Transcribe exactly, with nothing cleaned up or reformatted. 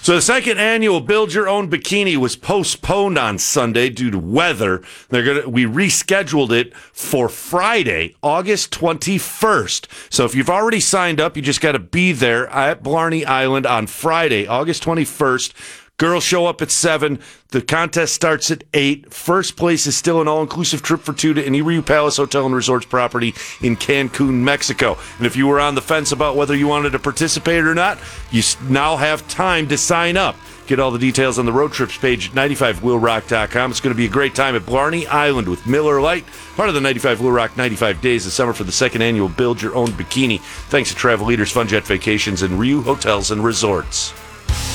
So the second annual Build Your Own Bikini was postponed on Sunday due to weather. They're gonna we rescheduled it for Friday, August twenty-first. So if you've already signed up, you just got to be there at Blarney Island on Friday, August twenty-first. Girls show up at seven. The contest starts at eight. First place is still an all-inclusive trip for two to an Iriu Palace Hotel and Resorts property in Cancun, Mexico. And if you were on the fence about whether you wanted to participate or not, you now have time to sign up. Get all the details on the road trips page at ninety-five wheel rock dot com. It's going to be a great time at Blarney Island with Miller Lite, part of the ninety-five Wheel Rock ninety-five Days of Summer for the second annual Build Your Own Bikini. Thanks to Travel Leaders, Fun Jet Vacations, and Riu Hotels and Resorts.